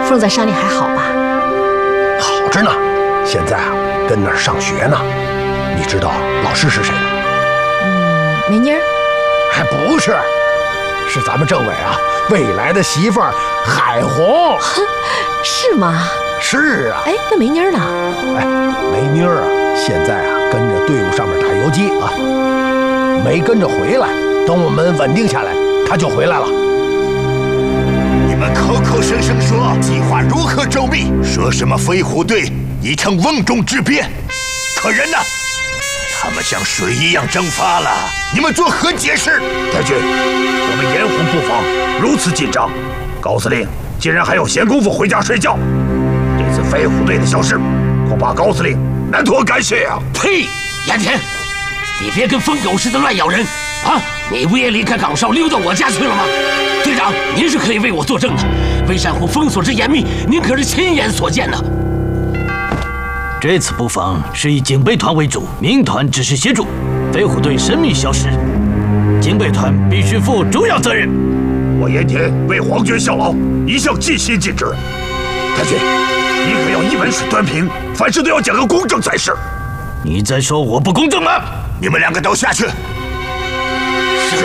凤在山里还好吧？ 好着呢，现在啊跟那儿上学呢。你知道老师是谁吗？ 梅妮儿？ 还不是，是咱们政委啊未来的媳妇儿海红。 是吗？ 是啊。 哎，那梅妮儿呢？ 哎，梅妮儿啊，现在啊跟着队伍上面打游击啊，没跟着回来。等我们稳定下来，她就回来了。 你们口口声声说计划如何周密，说什么飞虎队已成瓮中之鳖，可人呢？他们像水一样蒸发了，你们作何解释？ 太君，我们盐湖布防如此紧张，高司令竟然还有闲工夫回家睡觉。这次飞虎队的消失，恐怕高司令难脱干系啊！ 呸！盐田，你别跟疯狗似的乱咬人啊！你不也离开岗哨溜到我家去了吗？队长，您是可以为我作证的。微山湖封锁之严密，您可是亲眼所见的。 这次布防是以警备团为主，民团只是协助。飞虎队神秘消失，警备团必须负主要责任。 我盐田为皇军效劳，一向尽心尽职。太君，你可要一门水端平，凡事都要讲个公正才是。 你在说我不公正吗？ 你们两个都下去。 是。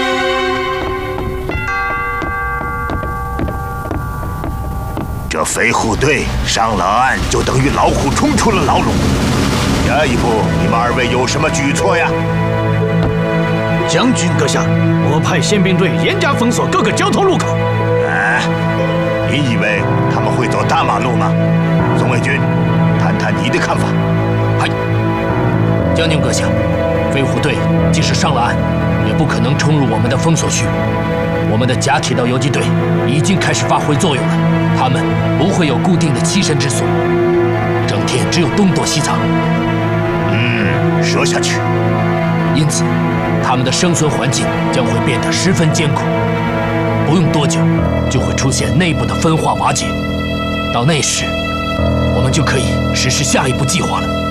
这飞虎队上了岸，就等于老虎冲出了牢笼。下一步，你们二位有什么举措呀？ 将军阁下，我派宪兵队严加封锁各个交通路口。 哎，你以为他们会走大马路吗？宋卫军，谈谈你的看法。 嗨，将军阁下，飞虎队即使上了岸，也不可能冲入我们的封锁区。我们的假铁道游击队已经开始发挥作用了，他们不会有固定的栖身之所，整天只有东躲西藏。 说下去。 因此，他们的生存环境将会变得十分艰苦，不用多久就会出现内部的分化瓦解。到那时，我们就可以实施下一步计划了。